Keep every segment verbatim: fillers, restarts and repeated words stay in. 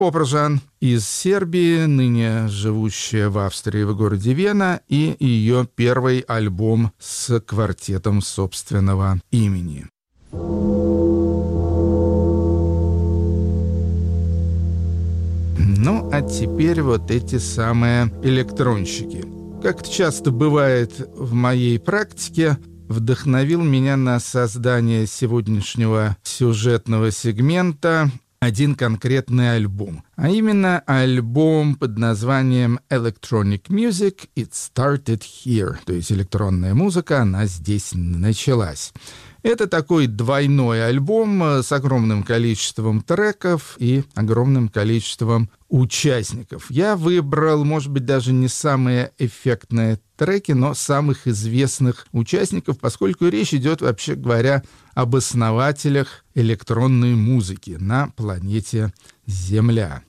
Попржан из Сербии, ныне живущая в Австрии в городе Вена, и ее первый альбом с квартетом собственного имени. Ну, а теперь вот эти самые электронщики. Как это часто бывает в моей практике, вдохновил меня на создание сегодняшнего сюжетного сегмента один конкретный альбом, а именно альбом под названием Electronic Music It Started Here, то есть электронная музыка, она здесь началась. Это такой двойной альбом с огромным количеством треков и огромным количеством участников. Я выбрал, может быть, даже не самые эффектные треки, но самых известных участников, поскольку речь идет, вообще говоря, об основателях электронной музыки на планете Земля.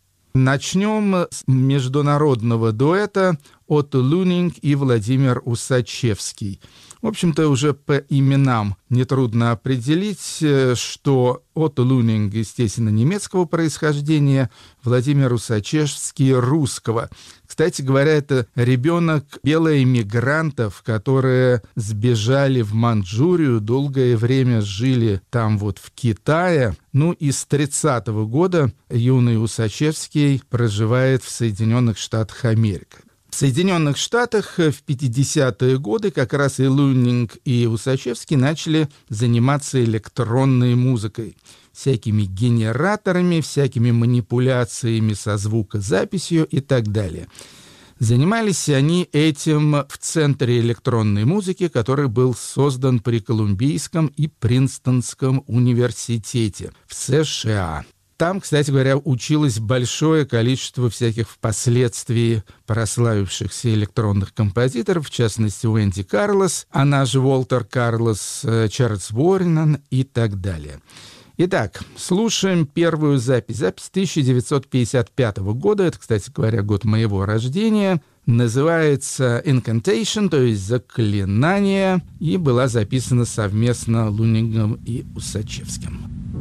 Начнем с международного дуэта Отто Лунинг и Владимир Усачевский. В общем-то, уже по именам нетрудно определить, что Отто Лунинг, естественно, немецкого происхождения, Владимир Усачевский русского. Кстати говоря, это ребенок белоэмигрантов, которые сбежали в Манчжурию, долгое время жили там вот в Китае. Ну и с тридцатого года юный Усачевский проживает в Соединенных Штатах Америки. В Соединенных Штатах в пятидесятые годы как раз и Лунинг, и Усачевский начали заниматься электронной музыкой, всякими генераторами, всякими манипуляциями со звукозаписью и так далее. Занимались они этим в Центре электронной музыки, который был создан при Колумбийском и Принстонском университете в США. Там, кстати говоря, училось большое количество всяких впоследствии прославившихся электронных композиторов, в частности, Уэнди Карлос, она же Уолтер Карлос, Чарльз Уоррен и так далее. Итак, слушаем первую запись. Запись тысяча девятьсот пятьдесят пятого года, это, кстати говоря, год моего рождения. Называется «Incantation», то есть «Заклинание», и была записана совместно Лунингом и Усачевским.